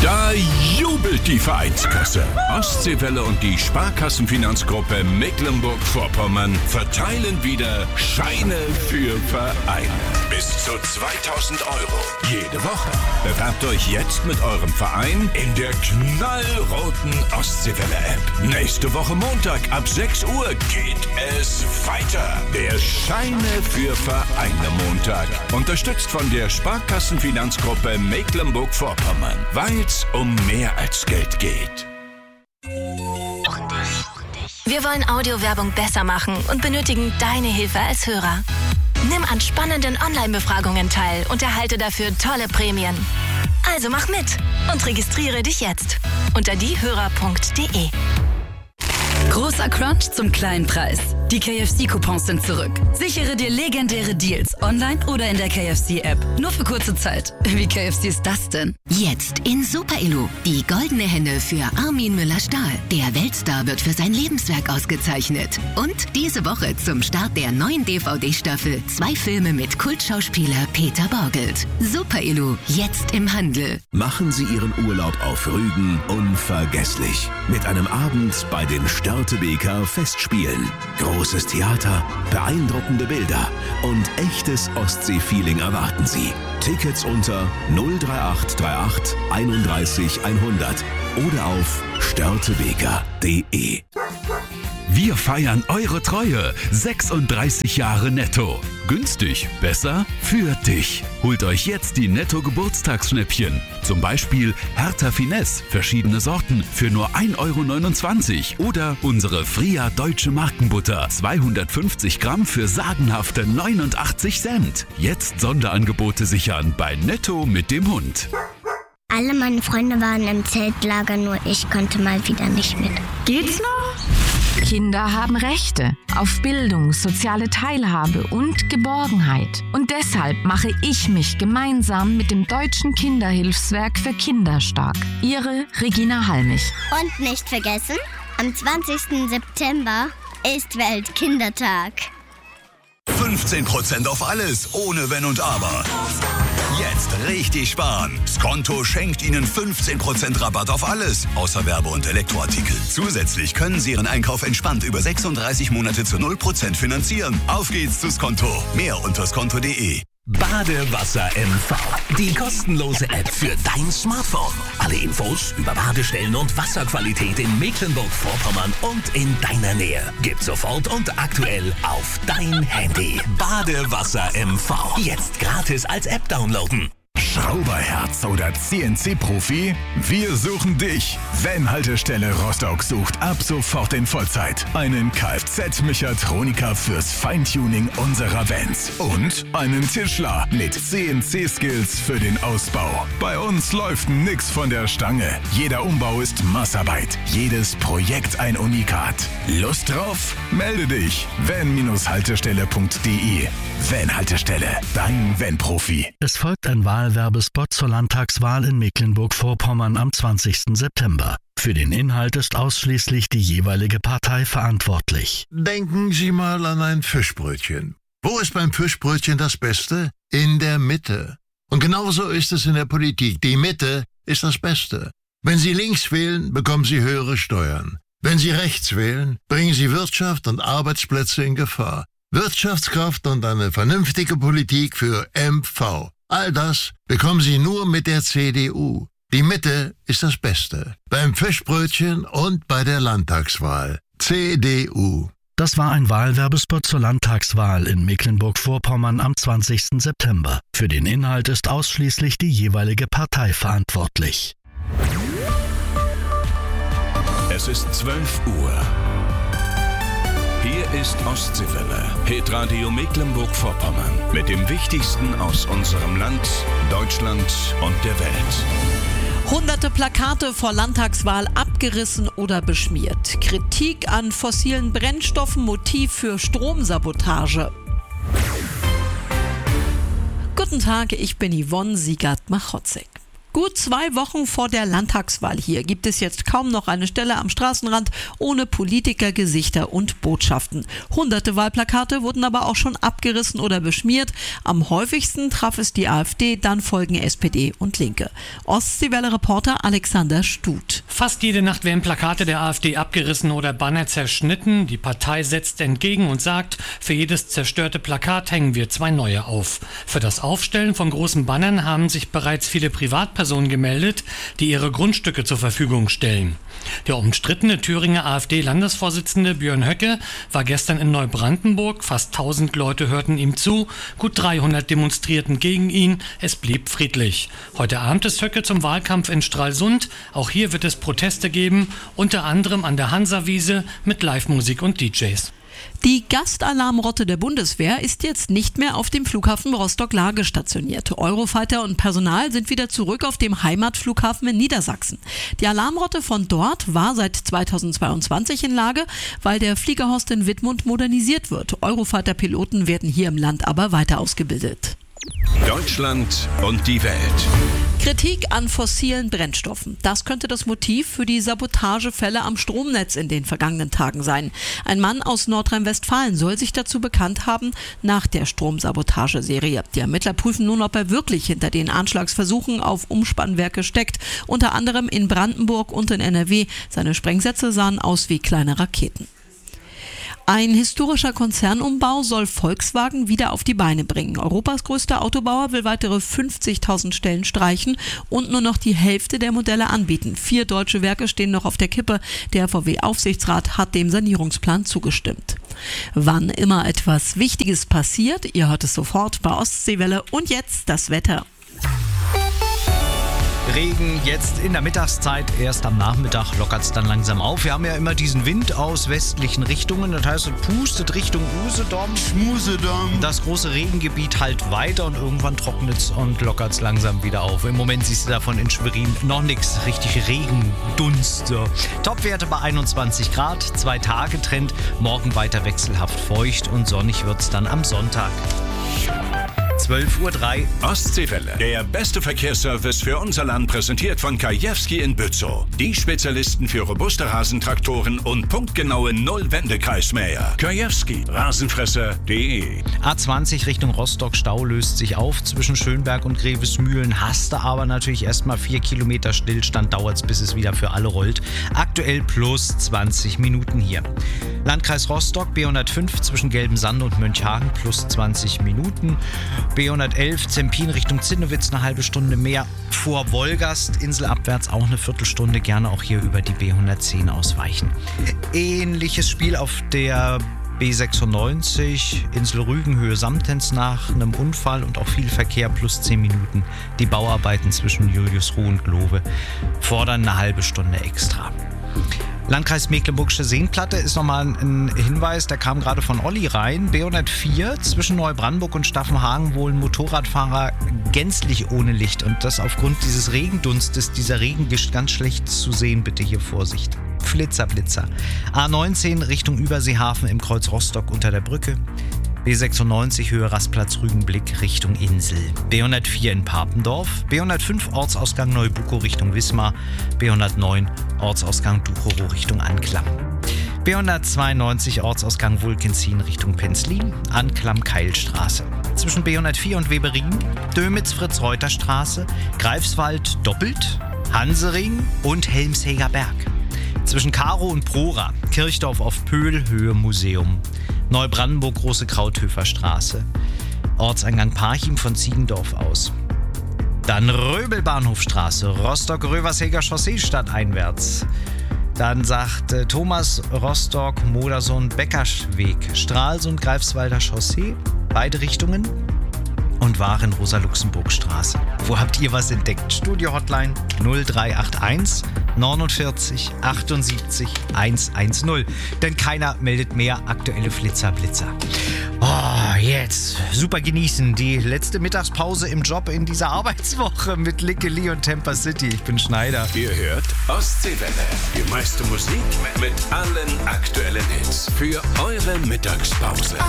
Da jubelt die Vereinskasse. Ostseewelle und die Sparkassenfinanzgruppe Mecklenburg-Vorpommern verteilen wieder Scheine für Vereine. Bis zu 2.000 € jede Woche. Bewerbt euch jetzt mit eurem Verein in der knallroten Ostseewelle-App. Nächste Woche Montag ab 6 Uhr geht es weiter. Der Scheine für Vereine Montag. Unterstützt von der Sparkassenfinanzgruppe Mecklenburg-Vorpommern. Weil es um mehr als Geld geht. Wir wollen Audiowerbung besser machen und benötigen deine Hilfe als Hörer. Nimm an spannenden Online-Befragungen teil und erhalte dafür tolle Prämien. Also mach mit und registriere dich jetzt unter diehörer.de. Großer Crunch zum kleinen Preis. Die KFC-Coupons sind zurück. Sichere dir legendäre Deals online oder in der KFC-App. Nur für kurze Zeit. Wie KFC ist das denn? Jetzt in Super-Elo. Die goldene Henne für Armin Müller-Stahl. Der Weltstar wird für sein Lebenswerk ausgezeichnet. Und diese Woche zum Start der neuen DVD-Staffel 2 Filme mit Kultschauspieler Peter Borgelt. Super-Elo. Jetzt im Handel. Machen Sie Ihren Urlaub auf Rügen unvergesslich. Mit einem Abend bei den Störtebeker Festspielen. Großes Theater, beeindruckende Bilder und echtes Ostsee-Feeling erwarten Sie. Tickets unter 03838 31 100 oder auf störtebeker.de. Wir feiern eure Treue. 36 Jahre Netto. Günstig, besser für dich. Holt euch jetzt die Netto-Geburtstagsschnäppchen. Zum Beispiel Hertha Finesse, verschiedene Sorten für nur 1,29 € oder unsere Fria Deutsche Markenbutter, 250 Gramm für sagenhafte 89 Cent. Jetzt Sonderangebote sichern bei Netto mit dem Hund. Alle meine Freunde waren im Zeltlager, nur ich konnte mal wieder nicht mit. Geht's noch? Kinder haben Rechte auf Bildung, soziale Teilhabe und Geborgenheit. Und deshalb mache ich mich gemeinsam mit dem Deutschen Kinderhilfswerk für Kinder stark. Ihre Regina Halmich. Und nicht vergessen, am 20. September ist Weltkindertag. 15% auf alles, ohne Wenn und Aber. Jetzt richtig sparen. Skonto schenkt Ihnen 15% Rabatt auf alles, außer Werbe- und Elektroartikel. Zusätzlich können Sie Ihren Einkauf entspannt über 36 Monate zu 0% finanzieren. Auf geht's zu Skonto. Mehr unter skonto.de. Badewasser MV. Die kostenlose App für dein Smartphone. Alle Infos über Badestellen und Wasserqualität in Mecklenburg-Vorpommern und in deiner Nähe. Gib sofort und aktuell auf dein Handy. Badewasser MV. Jetzt gratis als App downloaden. Schrauberherz oder CNC-Profi? Wir suchen dich. Van-Haltestelle Rostock sucht ab sofort in Vollzeit einen Kfz-Mechatroniker fürs Feintuning unserer Vans und einen Tischler mit CNC-Skills für den Ausbau. Bei uns läuft nix von der Stange. Jeder Umbau ist Maßarbeit. Jedes Projekt ein Unikat. Lust drauf? Melde dich. van-haltestelle.de. Van-Haltestelle. Dein Van-Profi. Es folgt ein Wahlwerbespot zur Landtagswahl in Mecklenburg-Vorpommern am 20. September. Für den Inhalt ist ausschließlich die jeweilige Partei verantwortlich. Denken Sie mal an ein Fischbrötchen. Wo ist beim Fischbrötchen das Beste? In der Mitte. Und genauso ist es in der Politik. Die Mitte ist das Beste. Wenn Sie links wählen, bekommen Sie höhere Steuern. Wenn Sie rechts wählen, bringen Sie Wirtschaft und Arbeitsplätze in Gefahr. Wirtschaftskraft und eine vernünftige Politik für MV. All das bekommen Sie nur mit der CDU. Die Mitte ist das Beste. Beim Fischbrötchen und bei der Landtagswahl. CDU. Das war ein Wahlwerbespot zur Landtagswahl in Mecklenburg-Vorpommern am 20. September. Für den Inhalt ist ausschließlich die jeweilige Partei verantwortlich. Es ist 12 Uhr. Hier ist Ostseewelle, Hitradio Mecklenburg-Vorpommern. Mit dem Wichtigsten aus unserem Land, Deutschland und der Welt. Hunderte Plakate vor Landtagswahl abgerissen oder beschmiert. Kritik an fossilen Brennstoffen, Motiv für Stromsabotage. Guten Tag, ich bin Yvonne Siegert-Machotzek. Gut 2 Wochen vor der Landtagswahl hier gibt es jetzt kaum noch eine Stelle am Straßenrand ohne Politiker, Gesichter und Botschaften. Hunderte Wahlplakate wurden aber auch schon abgerissen oder beschmiert. Am häufigsten traf es die AfD, dann folgen SPD und Linke. Ostseewelle-Reporter Alexander Stut. Fast jede Nacht werden Plakate der AfD abgerissen oder Banner zerschnitten. Die Partei setzt entgegen und sagt, für jedes zerstörte Plakat hängen wir 2 neue auf. Für das Aufstellen von großen Bannern haben sich bereits viele Privatpersonen gemeldet, die ihre Grundstücke zur Verfügung stellen. Der umstrittene Thüringer AfD-Landesvorsitzende Björn Höcke war gestern in Neubrandenburg. Fast 1000 Leute hörten ihm zu, gut 300 demonstrierten gegen ihn. Es blieb friedlich. Heute Abend ist Höcke zum Wahlkampf in Stralsund. Auch hier wird es Proteste geben, unter anderem an der Hansawiese mit Live-Musik und DJs. Die Gastalarmrotte der Bundeswehr ist jetzt nicht mehr auf dem Flughafen Rostock-Lage stationiert. Eurofighter und Personal sind wieder zurück auf dem Heimatflughafen in Niedersachsen. Die Alarmrotte von dort war seit 2022 in Lage, weil der Fliegerhorst in Wittmund modernisiert wird. Eurofighter-Piloten werden hier im Land aber weiter ausgebildet. Deutschland und die Welt. Kritik an fossilen Brennstoffen. Das könnte das Motiv für die Sabotagefälle am Stromnetz in den vergangenen Tagen sein. Ein Mann aus Nordrhein-Westfalen soll sich dazu bekannt haben nach der Stromsabotageserie. Die Ermittler prüfen nun, ob er wirklich hinter den Anschlagsversuchen auf Umspannwerke steckt. Unter anderem in Brandenburg und in NRW. Seine Sprengsätze sahen aus wie kleine Raketen. Ein historischer Konzernumbau soll Volkswagen wieder auf die Beine bringen. Europas größter Autobauer will weitere 50.000 Stellen streichen und nur noch die Hälfte der Modelle anbieten. 4 deutsche Werke stehen noch auf der Kippe. Der VW-Aufsichtsrat hat dem Sanierungsplan zugestimmt. Wann immer etwas Wichtiges passiert, ihr hört es sofort bei Ostseewelle. Und jetzt das Wetter. Regen jetzt in der Mittagszeit, erst am Nachmittag lockert es dann langsam auf. Wir haben ja immer diesen Wind aus westlichen Richtungen, das heißt, es pustet Richtung Usedom. Schmusedom. Das große Regengebiet halt weiter und irgendwann trocknet es und lockert es langsam wieder auf. Im Moment siehst du davon in Schwerin noch nichts, richtig Regendunst. So. Topwerte bei 21 Grad, 2 Tage Trend, morgen weiter wechselhaft feucht und sonnig wird es dann am Sonntag. 12:03 Uhr. Ostseewelle. Der beste Verkehrsservice für unser Land, präsentiert von Kajewski in Bützow. Die Spezialisten für robuste Rasentraktoren und punktgenaue Null-Wendekreismäher. Kajewski. Rasenfresser.de. A20 Richtung Rostock, Stau löst sich auf zwischen Schönberg und Grevesmühlen. Hast du aber natürlich erstmal 4 Kilometer Stillstand, dauert es, bis es wieder für alle rollt. Aktuell plus 20 Minuten hier. Landkreis Rostock, B105 zwischen Gelbensand und Mönchhagen, plus 20 Minuten. B111 Zempin Richtung Zinnewitz, eine halbe Stunde mehr. Vor Wolgast, inselabwärts auch eine Viertelstunde, gerne auch hier über die B110 ausweichen. Ähnliches Spiel auf der B96, Insel Rügen, Höhe Samtens nach einem Unfall und auch viel Verkehr, plus 10 Minuten. Die Bauarbeiten zwischen Juliusruh und Globe fordern eine halbe Stunde extra. Landkreis Mecklenburgische Seenplatte ist nochmal ein Hinweis, der kam gerade von Olli rein. B104 zwischen Neubrandenburg und Staffenhagen wohl ein Motorradfahrer gänzlich ohne Licht. Und das aufgrund dieses Regendunstes, dieser Regengischt, ganz schlecht zu sehen. Bitte hier Vorsicht. Flitzer, Blitzer. A19 Richtung Überseehafen im Kreuz Rostock unter der Brücke. B96 Höhe Rastplatz Rügenblick Richtung Insel. B104 in Papendorf. B105 Ortsausgang Neubukow Richtung Wismar. B109 Ortsausgang Duchorow Richtung Anklam. B192 Ortsausgang Wulkenzin Richtung Penzlin. Anklam Keilstraße. Zwischen B104 und Weberin. Dömitz-Fritz-Reuter-Straße. Greifswald doppelt. Hansering und Helmsheger Berg. Zwischen Karow und Prora. Kirchdorf auf Pöhl Höhe Museum. Neubrandenburg Große Krauthöfer Straße. Ortseingang Parchim von Ziegendorf aus. Dann Röbelbahnhofstraße, Rostock-Röversheger Chaussee stadteinwärts. Dann sagt Thomas Rostock, Modersohn Beckerweg, Stralsund, Greifswalder Chaussee, beide Richtungen. Und Waren Rosa-Luxemburg-Straße. Wo habt ihr was entdeckt? Studio-Hotline 0381 49 78 110. Denn keiner meldet mehr aktuelle Flitzer. Oh, jetzt super genießen. Die letzte Mittagspause im Job in dieser Arbeitswoche mit Lickeli und Tampa City. Ich bin Schneider. Ihr hört Ostseewelle. Die meiste Musik mit allen aktuellen Hits für eure Mittagspause.